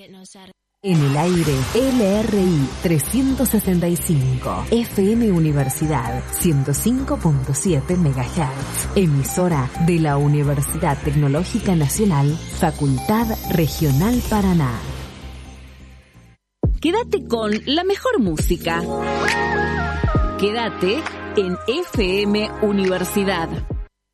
En el aire, LRI 365, FM Universidad 105.7 MHz, emisora de la Universidad Tecnológica Nacional, Facultad Regional Paraná. Quédate con la mejor música. Quédate en FM Universidad.